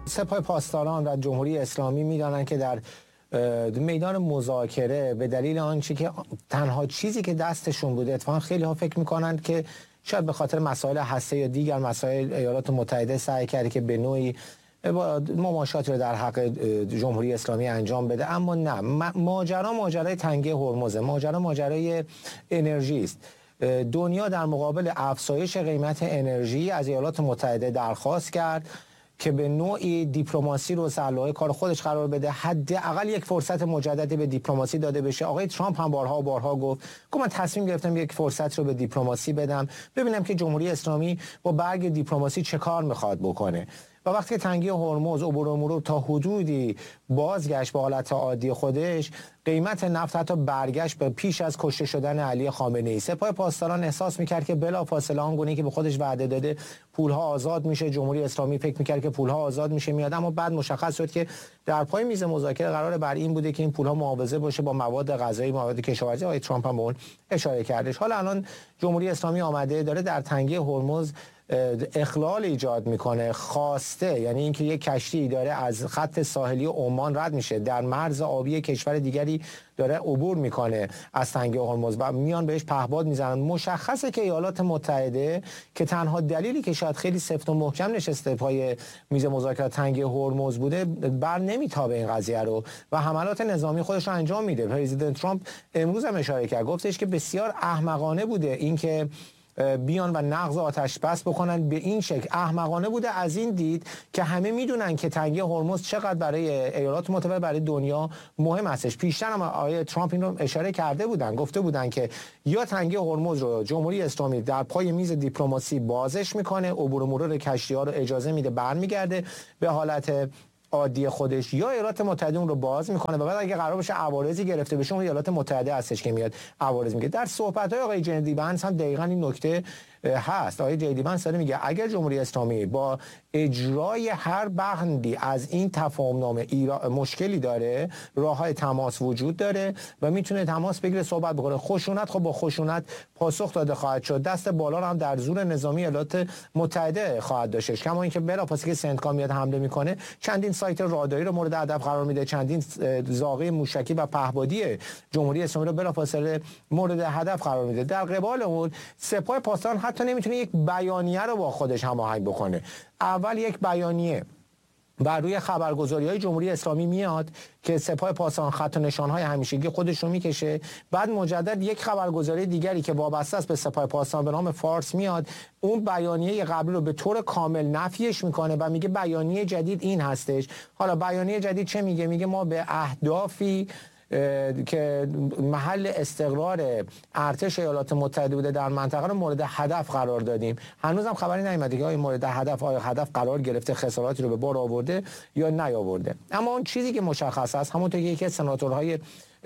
سپاه پاسداران و جمهوری اسلامی میدانند که در میدان مذاکره به دلیل آنچه که تنها چیزی که دستشون بوده، اتفاقا خیلی ها فکر میکنند که شاید به خاطر مسائل هسته یا دیگر مسائل ایالات متحده سعی کرده که به نوعی مماشاتی رو در حق جمهوری اسلامی انجام بده، اما نه، ماجرای تنگه هرمز، ماجرای انرژی است. دنیا در مقابل افزایش قیمت انرژی از ایالات متحده درخواست کرد که به نوعی دیپلماسی رو سرلوحه کار خودش قرار بده، حداقل یک فرصت مجددی به دیپلماسی داده بشه. آقای ترامپ هم بارها گفت من تصمیم گرفتم یک فرصت رو به دیپلماسی بدم، ببینم که جمهوری اسلامی با برگ دیپلماسی چه کار میخواد بکنه. و وقتی که تنگی هرمز عبور و مرور تا حدودی بازگشت به حالت عادی خودش، قیمت نفت حتی برگشت به پیش از کشته شدن علی خامنه‌ای. سپاه پاسداران احساس میکرد که بلافاصله آنگونه که به خودش وعده داده پولها آزاد میشه، جمهوری اسلامی فکر میکرد که پولها آزاد میشه میاد، اما بعد مشخص شد که در پای میز مذاکره قرار بر این بوده که این پولها معاوضه باشه با مواد غذایی، مواد کشاورزی. آقای ترامپ هم به اون اشاره کردش. حالا الان جمهوری اسلامی آمده داره در تنگی هرمز اخلال ایجاد میکنه، خواسته، یعنی اینکه یک کشتی داره از خط ساحلی عمان رد میشه، در مرز آبی کشور دیگری داره عبور میکنه از تنگه هرمز و میان بهش پهپاد میزنن. مشخصه که ایالات متحده که تنها دلیلی که شاید خیلی سفت و محکم نشسته پای میز مذاکرات تنگه هرمز بوده، بر نمیتابه این قضیه رو و حملات نظامی خودش رو انجام میده. پرزیدنت ترامپ امروز هم اشاره کرد، گفتش که بسیار احمقانه بوده اینکه بیان و نقض آتش بس بکنن به این شکل. احمقانه بوده از این دید که همه میدونن که تنگی هرمز چقدر برای ایالات متحده، برای دنیا مهم هستش. پیشتر هم آقای ترامپ این رو اشاره کرده بودن، گفته بودن که یا تنگی هرمز رو جمهوری اسلامی در پای میز دیپلماسی بازش میکنه، عبور و مرور کشتی‌ها رو اجازه میده، برمیگرده به حالت عادی خودش، یا ایالات متحده اون رو باز میکنه و بعد اگه قرار باشه عوارضی گرفته بشه اون ایالات متحده هستش که میاد عوارض میگه. در صحبت‌های آقای جی بنس هم دقیقاً این نکته هست. آقای جی بنس داره میگه اگر جمهوری اسلامی با اجرای هر بندی از این تفاهمنامه مشکلی داره، راههای تماس وجود داره و میتونه تماس بگیره، صحبت بکنه. خشونت خب با خشونت پاسخ داده خواهد شد. دست بالا رو هم در زور نظامی ایالات متحده خواهد داشتش. کما اینکه بلافاصله که سنتکام میاد حمله میکنه، چندین سایت راداری رو مورد هدف قرار میده، چندین زاغه موشکی و پهپادی جمهوری اسلامی رو بلافاصله مورد هدف قرار میده. در قبال اون سپاه پاسداران حتی نمیتونه یک بیانیه رو با خودش هماهنگ بکنه. اول یک بیانیه بر روی خبرگزاری‌های جمهوری اسلامی میاد که سپاه پاسداران خط و نشان‌های همیشگی خودش رو میکشه، بعد مجدد یک خبرگزاری دیگری که وابسته است به سپاه پاسداران به نام فارس میاد، اون بیانیه قبلی رو به طور کامل نفیش میکنه و میگه بیانیه جدید این هستش. حالا بیانیه جدید چه میگه؟ میگه ما به اهدافی که محل استقرار ارتش ایالات متحده بوده در منطقه رو مورد هدف قرار دادیم. هنوز هم خبری نیامده که آیا مورد هدف، آیا هدف قرار گرفته، خساراتی رو به بار آورده یا نیاورده. اما اون چیزی که مشخص است، همونطور که یکی از سناتورهای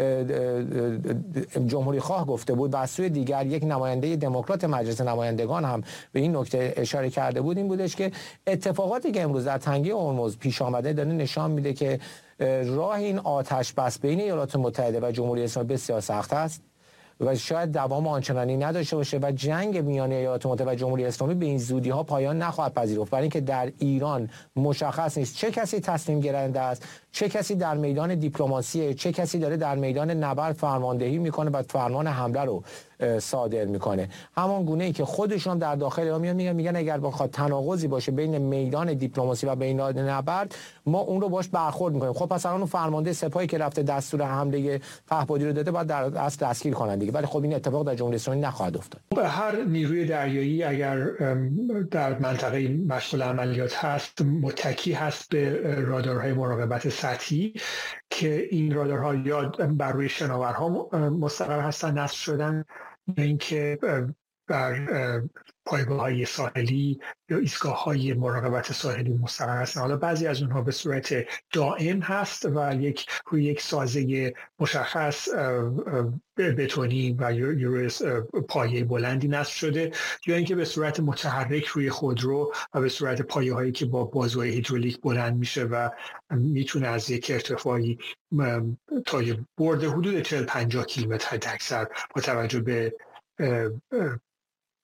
جمهوری خواه گفته بود و از سوی دیگر یک نماینده دموکرات مجلس نمایندگان هم به این نکته اشاره کرده بود، این بودش که اتفاقاتی که امروز در تنگه هرمز پیش آمده داره نشان میده که راه این آتش بس بین ایالات متحده و جمهوری اسلامی بسیار سخت است و شاید دوام آنچنانی نداشته باشه و جنگ میان ایالات متحده و جمهوری اسلامی به این زودی ها پایان نخواهد پذیرفت، برای اینکه در ایران مشخص نیست چه کسی تصمیم گیرنده است، چه کسی در میدان دیپلماسی، چه کسی داره در میدان نبرد فرماندهی میکنه و فرمان حمله رو صادر میکنه. همان گونه ای که خودشون در داخل ایران میگن اگر بخواد تناقضی باشه بین میدان دیپلماسی و میدان نبرد، ما اون رو باش برخورد میکنیم. خب پس الان فرمانده سپاهی که رفته دستور حمله پهپادی رو داده باید در اصل دستگیر کنن دیگه، ولی خب این اتفاق در جمهوری اسلامی نخواهد افتاد. به هر نیروی دریایی اگر در منطقه مشغول عملیات هست، متکی هست به رادارهای مراقبت سطحی که این رادارها یا بر روی شناورها مستقر هستن، نصب شدن، یا اینکه بر پایگاه‌های ساحلی یا ایستگاه‌های مراقبت ساحلی مستقر هستن. حالا بعضی از اونها به صورت دائم هست و روی یک سازه مشخص بتونی و روی پایه بلندی نصب شده، یا اینکه به صورت متحرک روی خودرو و به صورت پایه‌هایی که با بازوهای هیدرولیک بلند میشه و میتونه از یک ارتفاعی تا برد حدود 40-50 کیلومتر حداکثر با توجه به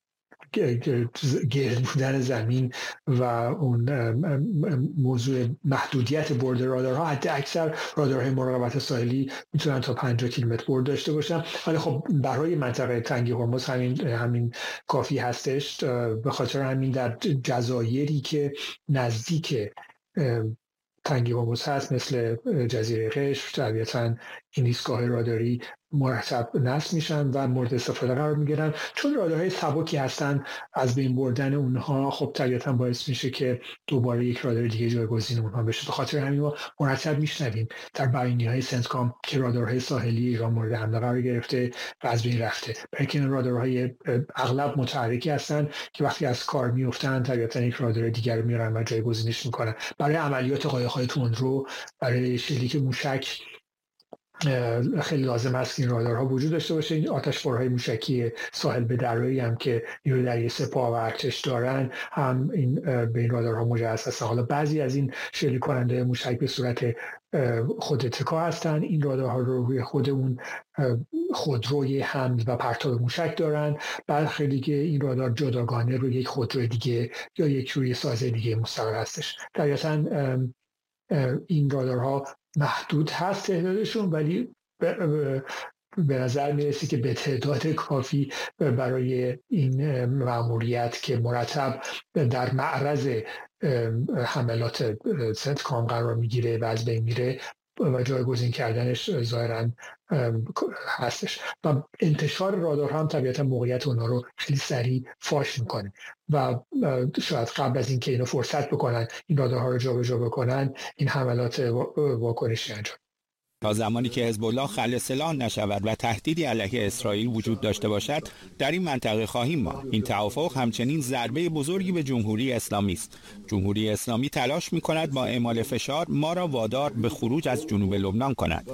گرد بودن زمین و اون موضوع محدودیت برد رادارها، حتی اکثر رادارهای مراقبت ساحلی میتونن تا 50 کیلومتر برد داشته باشن، ولی خب برای منطقه تنگه هرمز همین کافی هستش. به خاطر همین در جزایری که نزدیک تنگه هرمز هست مثل جزیره قشم طبیعتاً این ایستگاه راداری مرتب نصب میشن و مورد استفاده قرار میگیرن. چون رادارهای سبکی هستن، از بین بردن اونها خب طبیعتاً باعث میشه که دوباره یک رادار دیگه جایگزین اونها بشه. به خاطر همین ما مرتب میشنویم در بیانیه‌های سنتکام که رادارهای ساحلی ایران مورد حمله قرار گرفته و از بین رفته. برای که رادارهای اغلب متحرکی هستن که وقتی از کار میافتن طبیعتاً یک رادار دیگر میارن و جایگزینش میکنن. برای عملیات قایق‌های تندرو، برای شلیک موشک خیلی لازم است که این رادارها وجود داشته باشه. این آتشبارهای موشکی ساحل به درایی هم که نیروی دریایی سپاه و ارتش دارن هم این به این رادارها مجهز هستن. حالا بعضی از این شلیک کننده موشک به صورت خود اتکا هستن، این رادارها رو روی خود اون خودروی حمل و پرتاب موشک دارن. بعد خیلی که این رادار جداگانه روی یک خودروی دیگه یا یک روی سازه دیگه مستقر هستش. طبیعتاً این رادارها محدود هست تعدادشون، ولی به نظر میرسه که به تعداد کافی برای این مأموریت که مرتب در معرض حملات سنتکام قرار میگیره و از بین میره و جایگزین کردنش ظاهراً هستش. و انتشار رادارها هم طبیعتا موقعیت اونا رو خیلی سریع فاش میکنه و شاید قبل از اینکه اینو فرصت بکنن این رادارها رو جابجا بکنن این حملات واکنشی انجام. تا زمانی که حزب الله خلع سلاح نشود و تهدیدی علیه اسرائیل وجود داشته باشد در این منطقه خواهیم ماند. این توافق همچنین ضربه بزرگی به جمهوری اسلامی است. جمهوری اسلامی تلاش می‌کند با اعمال فشار ما را وادار به خروج از جنوب لبنان کند.